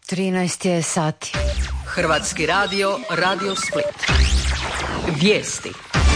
13 je sati. Hrvatski radio, Radio Split. Vijesti.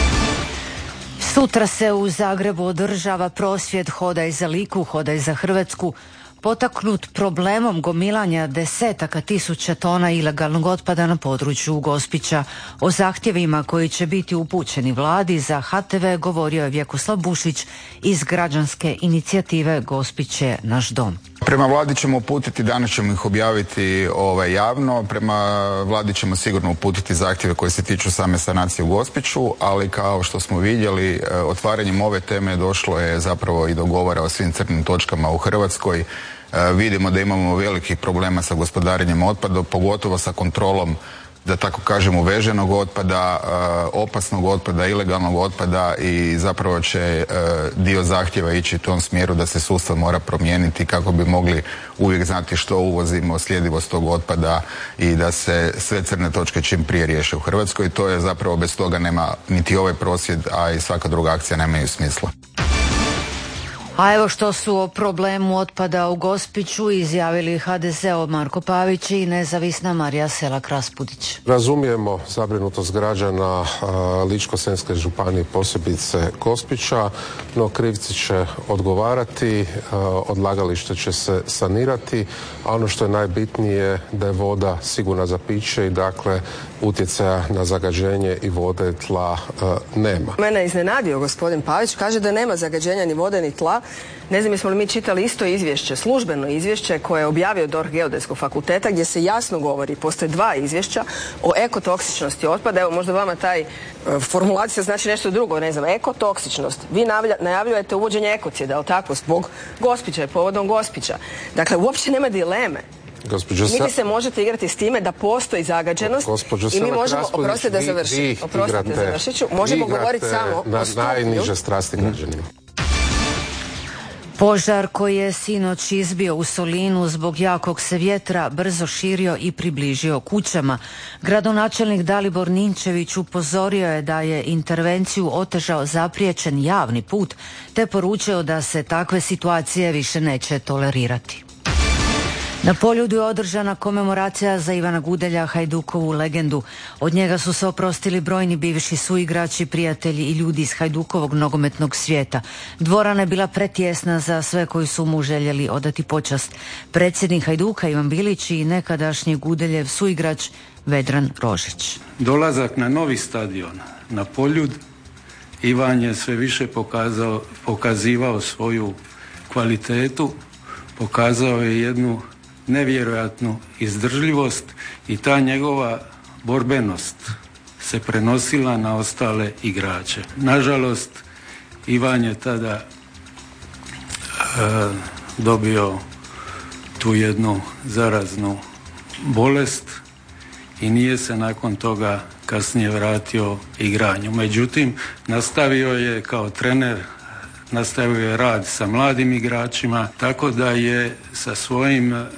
Sutra se u Zagrebu održava prosvjed Hodaj za Liku, Hodaj za Hrvatsku, potaknut problemom gomilanja desetaka tisuća tona ilegalnog otpada na području Gospića. O zahtjevima koji će biti upućeni vladi za HTV govorio je Vjekoslav Bušić iz građanske inicijative Gospić je naš dom. Prema vladi ćemo uputiti, danas ćemo ih objaviti javno, prema vladi ćemo sigurno uputiti zahtjeve koji se tiču same sanacije u Gospiću, ali kao što smo vidjeli, otvaranjem ove teme došlo je zapravo i do govora o svim crnim točkama u Hrvatskoj. Vidimo da imamo velikih problema sa gospodarenjem otpadom, pogotovo sa kontrolom, da tako kažem, uveženog otpada, opasnog otpada, ilegalnog otpada i zapravo će dio zahtjeva ići u tom smjeru da se sustav mora promijeniti kako bi mogli uvijek znati što uvozimo, sljedivost tog otpada i da se sve crne točke čim prije riješe u Hrvatskoj. To je zapravo, bez toga nema niti ovaj prosvjed, a i svaka druga akcija nemaju smisla. A evo što su o problemu otpada u Gospiću izjavili HDZ-ov Marko Pavić i nezavisna Marija Selak-Raspudić. Razumijemo zabrinutost građana Ličko-senjske županije, posebice Gospića, no krivci će odgovarati, odlagalište će se sanirati, a ono što je najbitnije da je voda sigurna za piće i dakle utjecaja na zagađenje i vode i tla nema. Mene je iznenadio gospodin Pavić, kaže da nema zagađenja ni vode ni tla. Ne znam jesmo li mi čitali isto izvješće, službeno izvješće koje je objavio DORH Geodetskog fakulteta gdje se jasno govori, postoje dva izvješća o ekotoksičnosti otpada. Evo možda vama taj formulacija znači nešto drugo, ne znam, ekotoksičnost. Vi najavljujete uvođenje ekocida, ali tako, zbog Gospića i povodom Gospića. Dakle, uopće nema dileme. Niti se možete igrati s time da postoji zagađenost i mi možemo, oprostite da završit ću, možemo govoriti samo na o stupnju. najniže strasti građanima. Požar koji je sinoć izbio u Solinu zbog jakog se vjetra brzo širio i približio kućama. Gradonačelnik Dalibor Ninčević upozorio je da je intervenciju otežao zapriječen javni put, te poručio da se takve situacije više neće tolerirati. Na Poljudu je održana komemoracija za Ivana Gudelja, Hajdukovu legendu. Od njega su se oprostili brojni bivši suigrači, prijatelji i ljudi iz Hajdukovog nogometnog svijeta. Dvorana je bila pretjesna za sve koji su mu željeli odati počast. Predsjednik Hajduka Ivan Bilić i nekadašnji Gudeljev suigrač Vedran Rožić. Dolazak na novi stadion, na Poljud, Ivan je sve više pokazivao svoju kvalitetu, pokazao je jednu nevjerojatnu izdržljivost i ta njegova borbenost se prenosila na ostale igrače. Nažalost, Ivan je tada dobio tu jednu zaraznu bolest i nije se nakon toga kasnije vratio igranju. Međutim, nastavio je kao trener, nastavio je rad sa mladim igračima, tako da je sa svojim